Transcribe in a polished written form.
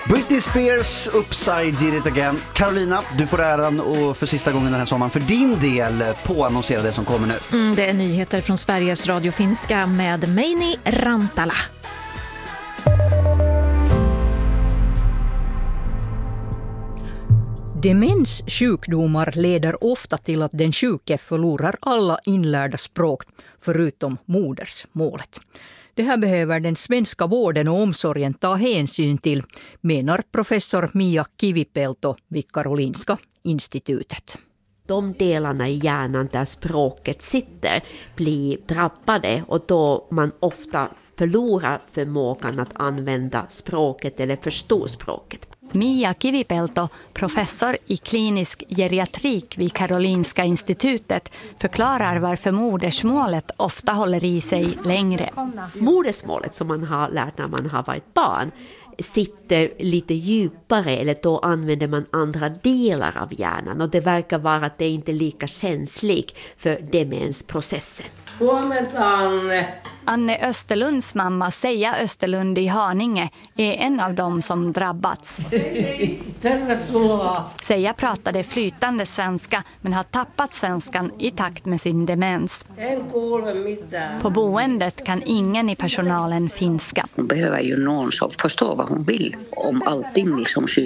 Britney Spears, Upside Did It Again. Carolina, du får äran och för sista gången den här sommaren för din del påannonsera det som kommer nu. Det är nyheter från Sveriges Radio Finska med Meini Rantala. Demenssjukdomar leder ofta till att den sjuke förlorar alla inlärda språk förutom modersmålet. Det här behöver den svenska vården och omsorgen ta hänsyn till, menar professor Mia Kivipelto vid Karolinska institutet. De delarna i hjärnan där språket sitter blir drabbade och då man ofta förlorar förmågan att använda språket eller förstå språket. Mia Kivipelto, professor i klinisk geriatrik vid Karolinska institutet, förklarar varför modersmålet ofta håller i sig längre. Modersmålet som man har lärt när man har varit barn sitter lite djupare, eller då använder man andra delar av hjärnan och det verkar vara att det inte är lika känsligt för demensprocessen. Anne Österlunds mamma Seja Österlund i Haninge är en av dem som drabbats. Seja pratade flytande svenska men har tappat svenskan i takt med sin demens. På boendet kan ingen i personalen finska. Hon behöver ju någon som förstår vad hon vill om allting som sjuk.